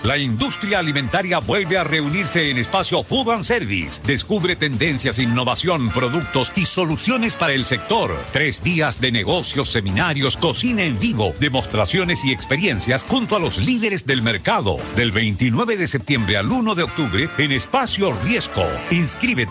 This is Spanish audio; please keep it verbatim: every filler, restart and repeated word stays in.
La industria alimentaria vuelve a reunirse en Espacio Food and Service. Descubre tendencias, innovación, productos y soluciones para el sector. Tres días de negocios, seminarios, cocina en vivo, demostraciones y experiencias junto a los líderes del mercado. Del veintinueve de septiembre al uno de octubre en Espacio Riesco. Inscríbete